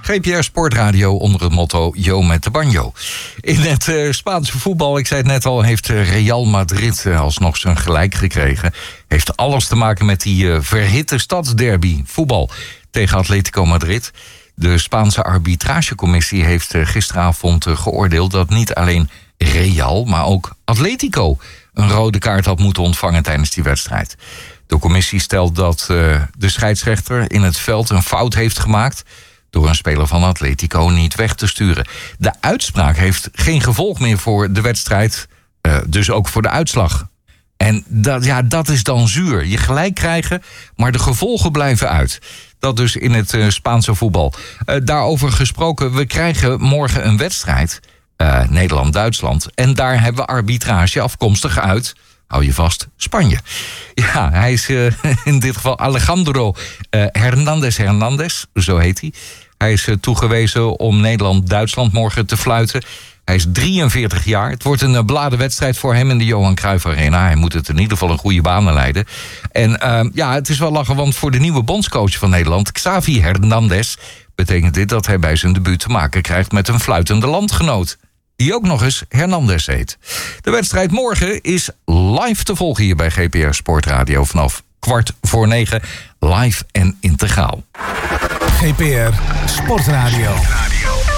GPR Sportradio onder het motto Yo met de banjo. In het Spaanse voetbal, ik zei het net al, heeft Real Madrid alsnog zijn gelijk gekregen. Heeft alles te maken met die verhitte stadsderby, voetbal, tegen Atletico Madrid. De Spaanse arbitragecommissie heeft gisteravond geoordeeld dat niet alleen Real, maar ook Atletico een rode kaart had moeten ontvangen tijdens die wedstrijd. De commissie stelt dat de scheidsrechter in het veld een fout heeft gemaakt door een speler van Atletico niet weg te sturen. De uitspraak heeft geen gevolg meer voor de wedstrijd, dus ook voor de uitslag. En dat is dan zuur. Je gelijk krijgen, maar de gevolgen blijven uit. Dat dus in het Spaanse voetbal. Daarover gesproken, we krijgen morgen een wedstrijd, Nederland-Duitsland. En daar hebben we arbitrage afkomstig uit, hou je vast, Spanje. Ja, hij is in dit geval Alejandro Hernández, zo heet hij. Hij is toegewezen om Nederland-Duitsland morgen te fluiten. Hij is 43 jaar. Het wordt een beladen wedstrijd voor hem in de Johan Cruijff Arena. Hij moet het in ieder geval een goede banen leiden. En het is wel lachen, want voor de nieuwe bondscoach van Nederland, Xavi Hernández, betekent dit dat hij bij zijn debuut te maken krijgt met een fluitende landgenoot, die ook nog eens Hernández heet. De wedstrijd morgen is live te volgen hier bij GPR Sportradio vanaf 8:45, live en integraal. GPR Sportradio.